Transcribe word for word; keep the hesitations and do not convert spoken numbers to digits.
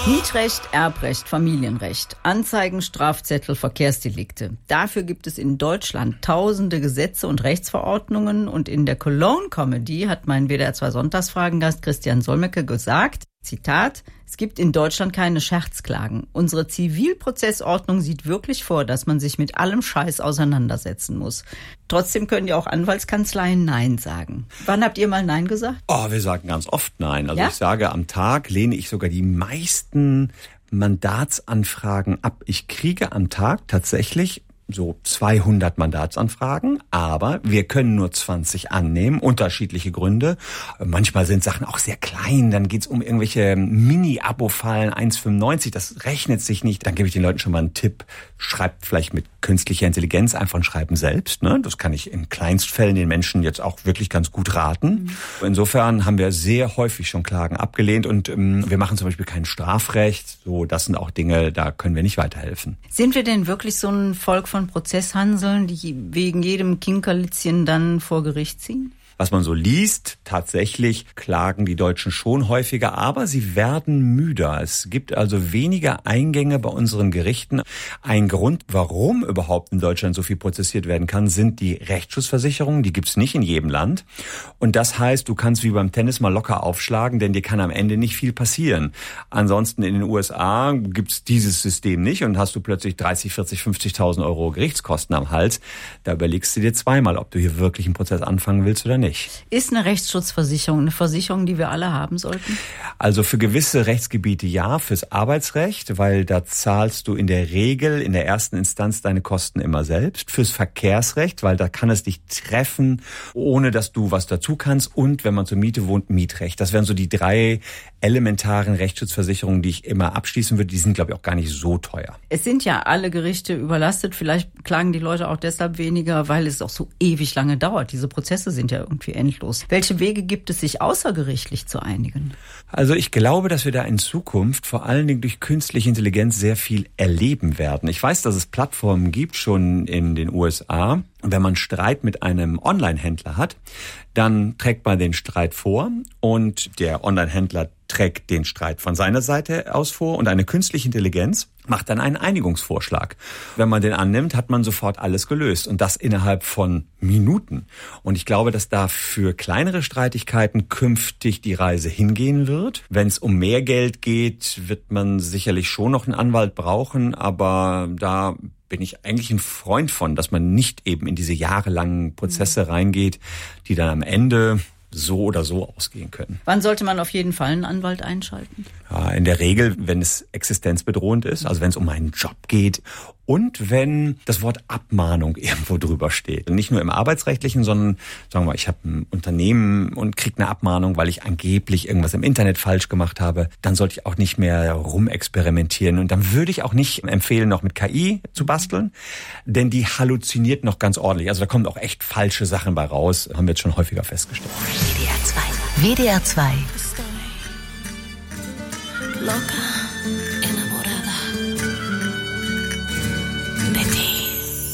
Mietrecht, Erbrecht, Familienrecht, Anzeigen, Strafzettel, Verkehrsdelikte. Dafür gibt es in Deutschland tausende Gesetze und Rechtsverordnungen. Und in der Cologne-Comedy hat mein W D R zwei Sonntagsfragengast Christian Solmecke gesagt, Zitat, es gibt in Deutschland keine Scherzklagen. Unsere Zivilprozessordnung sieht wirklich vor, dass man sich mit allem Scheiß auseinandersetzen muss. Trotzdem können ja auch Anwaltskanzleien Nein sagen. Wann habt ihr mal Nein gesagt? Oh, wir sagen ganz oft Nein. Also ja? ich sage, am Tag lehne ich sogar die meisten Mandatsanfragen ab. Ich kriege am Tag tatsächlich so zweihundert Mandatsanfragen, aber wir können nur zwanzig annehmen, unterschiedliche Gründe. Manchmal sind Sachen auch sehr klein, dann geht's um irgendwelche Mini-Abo-Fallen, eins Komma fünfundneunzig, das rechnet sich nicht. Dann gebe ich den Leuten schon mal einen Tipp, schreibt vielleicht mit künstlicher Intelligenz einfach ein Schreiben selbst. Ne? Das kann ich in Kleinstfällen den Menschen jetzt auch wirklich ganz gut raten. Mhm. Insofern haben wir sehr häufig schon Klagen abgelehnt und ähm, wir machen zum Beispiel kein Strafrecht. So, das sind auch Dinge, da können wir nicht weiterhelfen. Sind wir denn wirklich so ein Volk von Prozesshanseln, die wegen jedem Kinkerlitzchen dann vor Gericht ziehen? Was man so liest, tatsächlich klagen die Deutschen schon häufiger, aber sie werden müder. Es gibt also weniger Eingänge bei unseren Gerichten. Ein Grund, warum überhaupt in Deutschland so viel prozessiert werden kann, sind die Rechtsschutzversicherungen. Die gibt's nicht in jedem Land. Und das heißt, du kannst wie beim Tennis mal locker aufschlagen, denn dir kann am Ende nicht viel passieren. Ansonsten in den U S A gibt's dieses System nicht und hast du plötzlich dreißig, vierzig, fünfzigtausend Euro Gerichtskosten am Hals. Da überlegst du dir zweimal, ob du hier wirklich einen Prozess anfangen willst oder nicht. Ist eine Rechtsschutzversicherung eine Versicherung, die wir alle haben sollten? Also für gewisse Rechtsgebiete ja, fürs Arbeitsrecht, weil da zahlst du in der Regel in der ersten Instanz deine Kosten immer selbst. Fürs Verkehrsrecht, weil da kann es dich treffen, ohne dass du was dazu kannst. Und wenn man zur Miete wohnt, Mietrecht. Das wären so die drei elementaren Rechtsschutzversicherungen, die ich immer abschließen würde. Die sind, glaube ich, auch gar nicht so teuer. Es sind ja alle Gerichte überlastet. Vielleicht klagen die Leute auch deshalb weniger, weil es auch so ewig lange dauert. Diese Prozesse sind ja irgendwie endlos. Welche Wege gibt es, sich außergerichtlich zu einigen? Also ich glaube, dass wir da in Zukunft vor allen Dingen durch künstliche Intelligenz sehr viel erleben werden. Ich weiß, dass es Plattformen gibt, schon in den U S A. Und wenn man Streit mit einem Online-Händler hat, dann trägt man den Streit vor und der Online-Händler trägt den Streit von seiner Seite aus vor und eine künstliche Intelligenz macht dann einen Einigungsvorschlag. Wenn man den annimmt, hat man sofort alles gelöst und das innerhalb von Minuten. Und ich glaube, dass da für kleinere Streitigkeiten künftig die Reise hingehen wird. Wenn es um mehr Geld geht, wird man sicherlich schon noch einen Anwalt brauchen, aber da bin ich eigentlich ein Freund von, dass man nicht eben in diese jahrelangen Prozesse reingeht, die dann am Ende so oder so ausgehen können. Wann sollte man auf jeden Fall einen Anwalt einschalten? Ja, in der Regel, wenn es existenzbedrohend ist, also wenn es um einen Job geht und wenn das Wort Abmahnung irgendwo drüber steht. Nicht nur im Arbeitsrechtlichen, sondern sagen wir mal, ich habe ein Unternehmen und kriege eine Abmahnung, weil ich angeblich irgendwas im Internet falsch gemacht habe. Dann sollte ich auch nicht mehr rumexperimentieren und dann würde ich auch nicht empfehlen, noch mit K I zu basteln, denn die halluziniert noch ganz ordentlich. Also da kommen auch echt falsche Sachen bei raus, haben wir jetzt schon häufiger festgestellt. W D R zwei. W D R zwei. Loca.